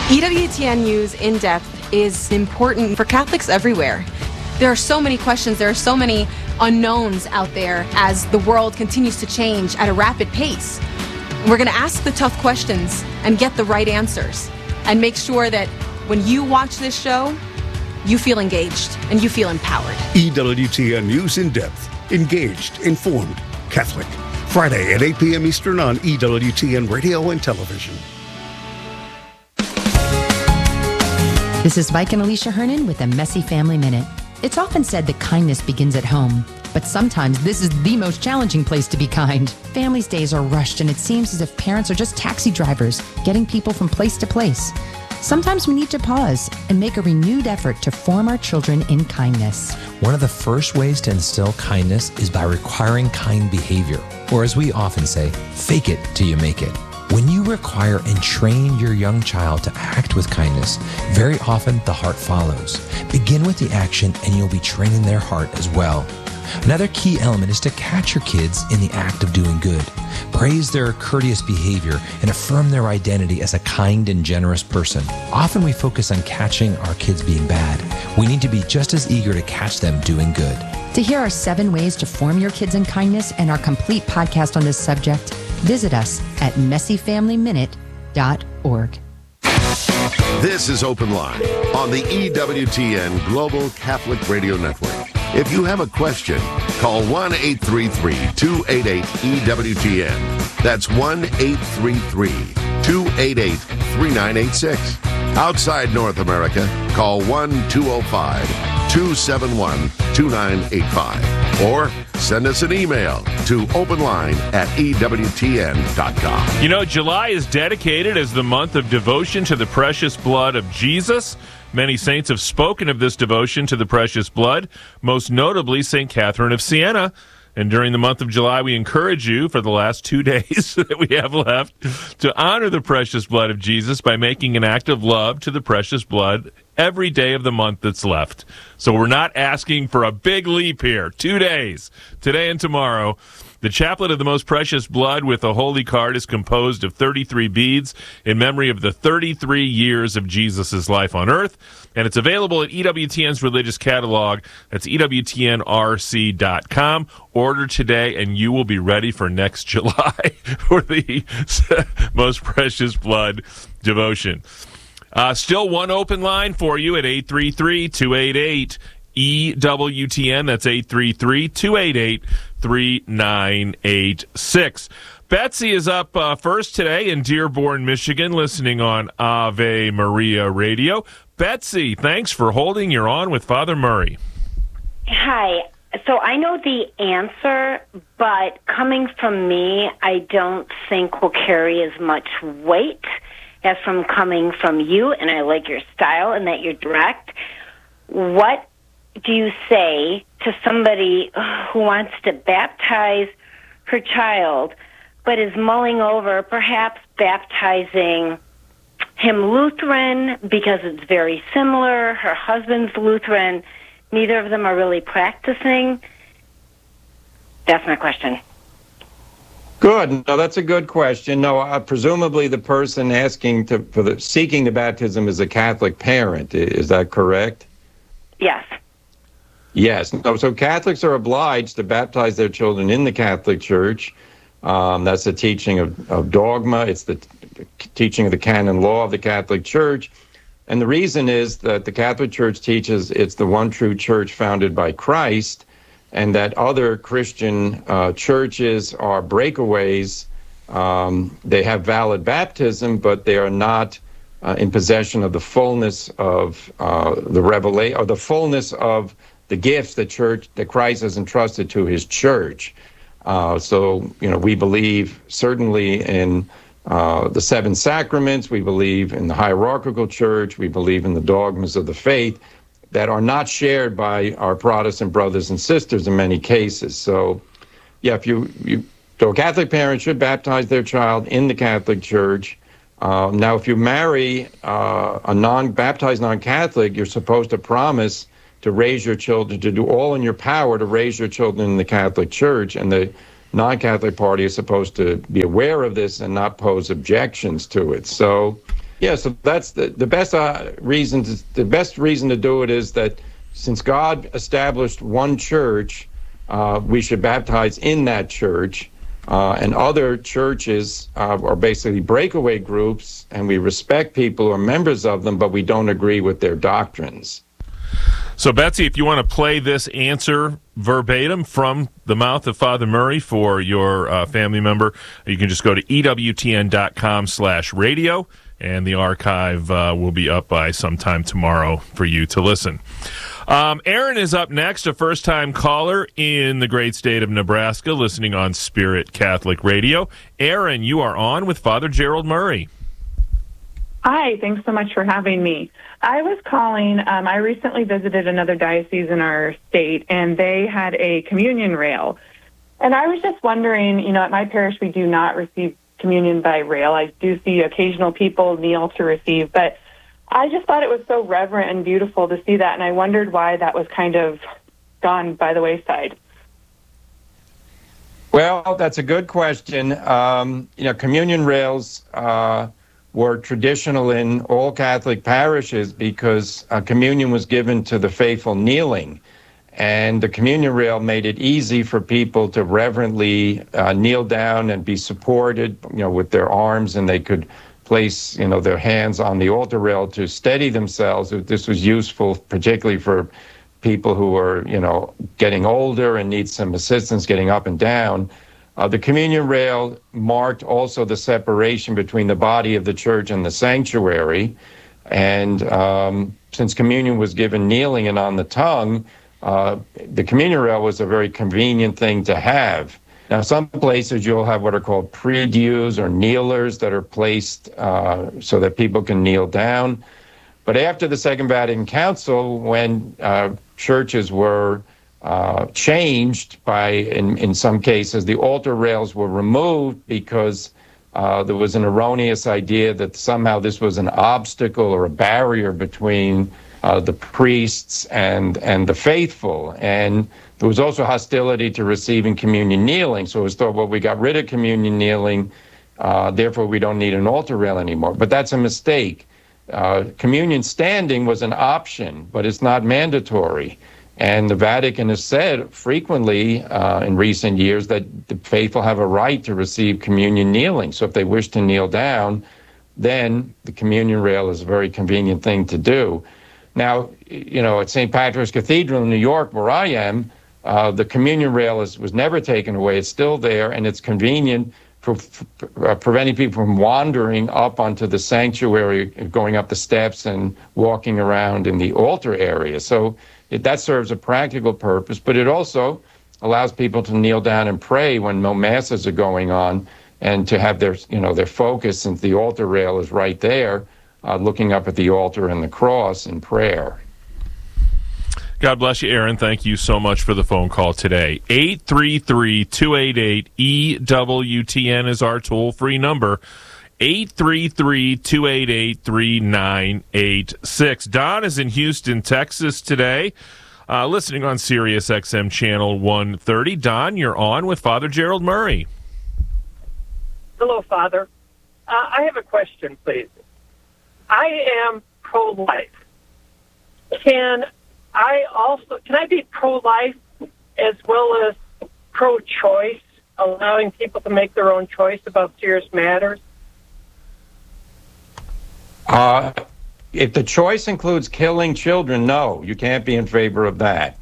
EWTN News In Depth is important for Catholics everywhere. There are so many questions, there are so many unknowns out there as the world continues to change at a rapid pace. We're going to ask the tough questions and get the right answers and make sure that when you watch this show, you feel engaged and you feel empowered. EWTN News In Depth. Engaged, informed, Catholic. Friday at 8 p.m. Eastern on EWTN Radio and Television. This is Mike and Alicia Hernan with a Messy Family Minute. It's often said that kindness begins at home, but sometimes this is the most challenging place to be kind. Families' days are rushed, and it seems as if parents are just taxi drivers, getting people from place to place. Sometimes we need to pause and make a renewed effort to form our children in kindness. One of the first ways to instill kindness is by requiring kind behavior, or as we often say, fake it till you make it. When you require and train your young child to act with kindness, very often the heart follows. Begin with the action and you'll be training their heart as well. Another key element is to catch your kids in the act of doing good. Praise their courteous behavior and affirm their identity as a kind and generous person. Often we focus on catching our kids being bad. We need to be just as eager to catch them doing good. To hear our 7 ways to form your kids in kindness and our complete podcast on this subject, visit us at messyfamilyminute.org. This is Open Line on the EWTN Global Catholic Radio Network. If you have a question, call 1-833-288-EWTN. That's 1-833-288-3986. Outside North America, call 1-205-271-2985. Or send us an email to openline@ewtn.com. You know, July is dedicated as the month of devotion to the precious blood of Jesus. Many saints have spoken of this devotion to the precious blood, most notably St. Catherine of Siena. And during the month of July, we encourage you for the last 2 days that we have left to honor the precious blood of Jesus by making an act of love to the precious blood every day of the month that's left. So we're not asking for a big leap here. 2 days, today and tomorrow. The Chaplet of the Most Precious Blood with a holy card is composed of 33 beads in memory of the 33 years of Jesus' life on earth, and it's available at EWTN's religious catalog. That's EWTNRC.com. Order today, and you will be ready for next July for the Most Precious Blood devotion. Still one open line for you at 833-288-EWTN. That's 833-288-3986. Betsy is up first today in Dearborn, Michigan, listening on Ave Maria Radio. Betsy, thanks for holding. You're on with Father Murray. Hi. So I know the answer, but coming from me, I don't think will carry as much weight as from coming from you, and I like your style and that you're direct. What do you say to somebody who wants to baptize her child but is mulling over perhaps baptizing him Lutheran because it's very similar, her husband's Lutheran, neither of them are really practicing? That's my question. Good. No, that's a good question. No, presumably the person asking seeking the baptism is a Catholic parent. Is that correct? Yes. Yes. No, so Catholics are obliged to baptize their children in the Catholic Church. That's the teaching of dogma. It's the teaching of the canon law of the Catholic Church. And the reason is that the Catholic Church teaches it's the one true church founded by Christ, and that other Christian churches are breakaways. They have valid baptism, but they are not in possession of the fullness of the revelation, or the fullness of the gifts that Christ has entrusted to his church. So, we believe certainly in the 7 sacraments. We believe in the hierarchical church. We believe in the dogmas of the faith that are not shared by our Protestant brothers and sisters in many cases. So, yeah, so a Catholic parent should baptize their child in the Catholic Church. Now, if you marry a baptized non-Catholic, you're supposed to promise to raise your children, to do all in your power to raise your children in the Catholic Church, and the non-Catholic party is supposed to be aware of this and not pose objections to it. So Yeah, so that's the best reason. The best reason to do it is that since God established one church, we should baptize in that church. And other churches are basically breakaway groups, and we respect people who are members of them, but we don't agree with their doctrines. So, Betsy, if you want to play this answer verbatim from the mouth of Father Murray for your family member, you can just go to EWTN.com/radio, and the archive will be up by sometime tomorrow for you to listen. Aaron is up next, a first-time caller in the great state of Nebraska, listening on Spirit Catholic Radio. Aaron, you are on with Father Gerald Murray. Hi, thanks so much for having me. I was calling, I recently visited another diocese in our state, and they had a communion rail. And I was just wondering, at my parish we do not receive communion by rail. I do see occasional people kneel to receive, but I just thought it was so reverent and beautiful to see that, and I wondered why that was kind of gone by the wayside. Well, that's a good question. Communion rails were traditional in all Catholic parishes because communion was given to the faithful kneeling. And the communion rail made it easy for people to reverently kneel down and be supported, with their arms, and they could place, their hands on the altar rail to steady themselves. This was useful particularly for people who are, getting older and need some assistance getting up and down. The communion rail marked also the separation between the body of the church and the sanctuary. And since communion was given kneeling and on the tongue, the communion rail was a very convenient thing to have. Now, some places you'll have what are called prie-dieus or kneelers that are placed so that people can kneel down. But after the Second Vatican Council, when churches were changed in some cases, the altar rails were removed because there was an erroneous idea that somehow this was an obstacle or a barrier between the priests and the faithful. And there was also hostility to receiving communion kneeling. So it was thought, well, we got rid of communion kneeling, therefore we don't need an altar rail anymore. But that's a mistake. Communion standing was an option, but it's not mandatory. And the Vatican has said frequently in recent years that the faithful have a right to receive communion kneeling. So if they wish to kneel down, then the communion rail is a very convenient thing to do. Now, at St. Patrick's Cathedral in New York, where I am, the communion rail was never taken away. It's still there, and it's convenient for preventing people from wandering up onto the sanctuary, going up the steps and walking around in the altar area. So that serves a practical purpose, but it also allows people to kneel down and pray when no masses are going on, and to have their focus, since the altar rail is right there, looking up at the altar and the cross in prayer. God bless you, Aaron. Thank you so much for the phone call today. 833-288-EWTN is our toll-free number. 833-288-3986. Don is in Houston, Texas today, listening on Sirius XM Channel 130. Don, you're on with Father Gerald Murray. Hello, Father. I have a question, please. I am pro-life. Can I be pro-life as well as pro-choice, allowing people to make their own choice about serious matters? If the choice includes killing children, no, you can't be in favor of that.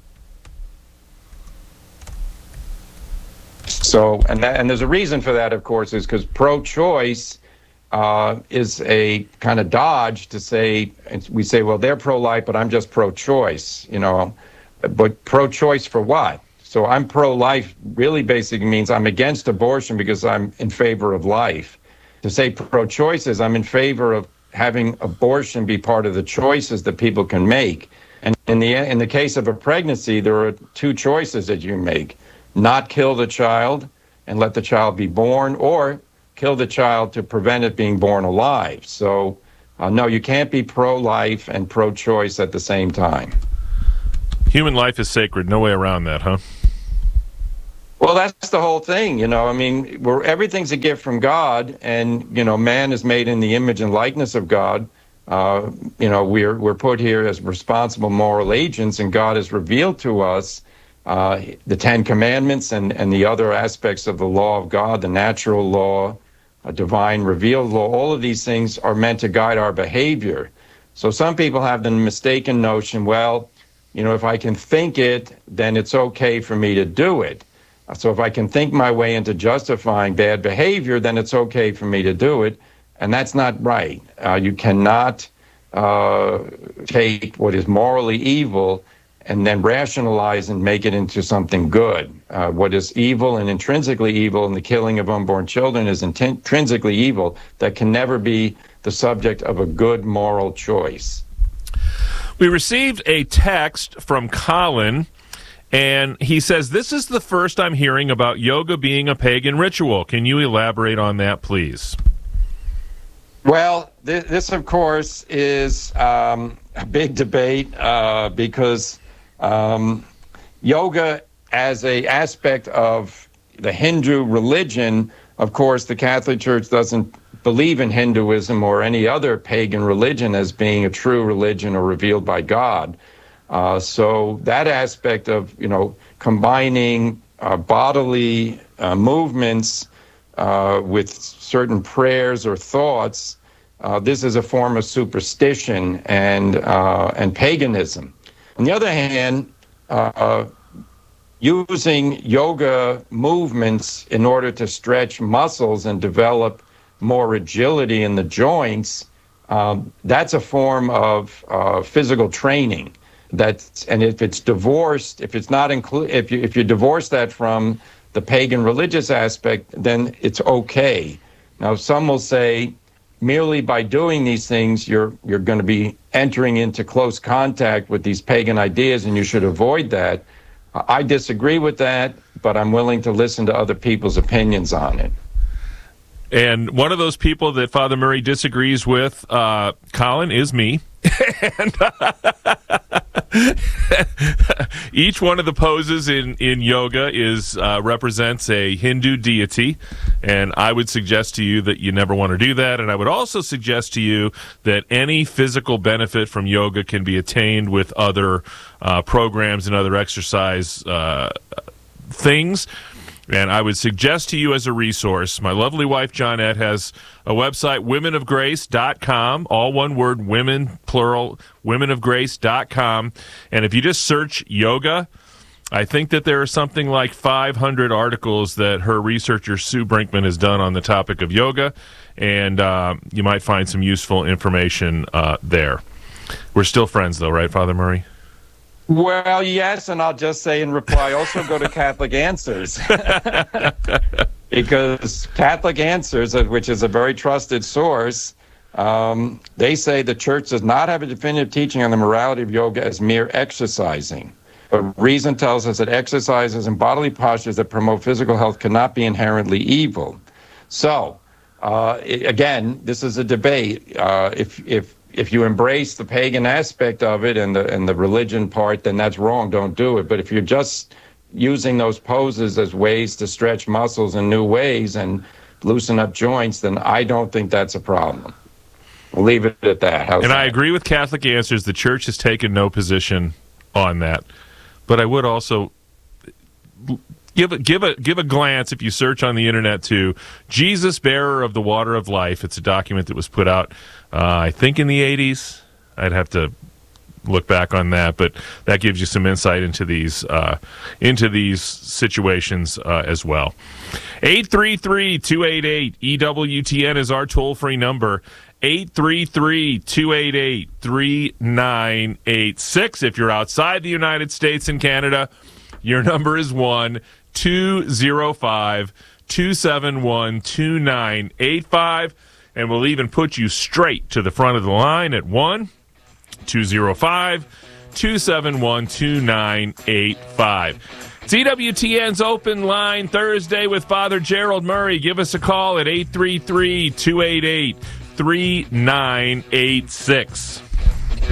So, and there's a reason for that, of course, is because pro-choice is a kind of dodge to say, we say, well, they're pro-life, but I'm just pro-choice, but pro-choice for what? So I'm pro-life really basically means I'm against abortion because I'm in favor of life. To say pro-choice is I'm in favor of having abortion be part of the choices that people can make. And in the case of a pregnancy, there are two choices that you make: not kill the child and let the child be born, or kill the child to prevent it being born alive. So, no, you can't be pro-life and pro-choice at the same time. Human life is sacred. No way around that, huh? Well, that's the whole thing, I mean, everything's a gift from God, and, man is made in the image and likeness of God. We're put here as responsible moral agents, and God has revealed to us the Ten Commandments and the other aspects of the law of God, the natural law, a divine revealed law. All of these things are meant to guide our behavior. So some people have the mistaken notion, well, if I can think it, then it's okay for me to do it. So if I can think my way into justifying bad behavior, then it's okay for me to do it. And that's not right. You cannot take what is morally evil and then rationalize and make it into something good. What is evil and intrinsically evil, and the killing of unborn children is intrinsically evil, that can never be the subject of a good moral choice. We received a text from Colin, and he says, this is the first I'm hearing about yoga being a pagan ritual. Can you elaborate on that, please? Well, this of course, is a big debate because yoga as an aspect of the Hindu religion, of course, the Catholic Church doesn't believe in Hinduism or any other pagan religion as being a true religion or revealed by God. So that aspect of, combining bodily movements with certain prayers or thoughts, this is a form of superstition and paganism. On the other hand, using yoga movements in order to stretch muscles and develop more agility in the joints, that's a form of physical training. And if it's divorced, if it's not if you divorce that from the pagan religious aspect, then it's okay. Now, some will say merely by doing these things, you're going to be entering into close contact with these pagan ideas, and you should avoid that. I disagree with that, but I'm willing to listen to other people's opinions on it. And one of those people that Father Murray disagrees with, Colin, is me. And each one of the poses in yoga represents a Hindu deity, and I would suggest to you that you never want to do that. And I would also suggest to you that any physical benefit from yoga can be attained with other programs and other exercise things. And I would suggest to you as a resource, my lovely wife, Johnette, has a website, womenofgrace.com, all one word, women, plural, womenofgrace.com. And if you just search yoga, I think that there are something like 500 articles that her researcher, Sue Brinkman, has done on the topic of yoga. And you might find some useful information there. We're still friends, though, right, Father Murray? Well, yes, and I'll just say in reply, also go to Catholic Answers. Because Catholic Answers, which is a very trusted source, they say the Church does not have a definitive teaching on the morality of yoga as mere exercising. But reason tells us that exercises and bodily postures that promote physical health cannot be inherently evil. So, again, this is a debate. If you embrace the pagan aspect of it and the religion part, then that's wrong. Don't do it. But if you're just using those poses as ways to stretch muscles in new ways and loosen up joints, then I don't think that's a problem. We'll leave it at that. How's that? I agree with Catholic Answers. The Church has taken no position on that. But I would also give a glance, if you search on the internet, to Jesus, Bearer of the Water of Life. It's a document that was put out, I think, in the 80s. I'd have to look back on that, but that gives you some insight into these situations as well. 833-288-EWTN is our toll-free number. 833-288-3986. If you're outside the United States and Canada, your number is 1-205-271-2985, and we'll even put you straight to the front of the line at 1-205-271-2985. It's EWTN's Open Line Thursday with Father Gerald Murray. Give us a call at 833-288-3986.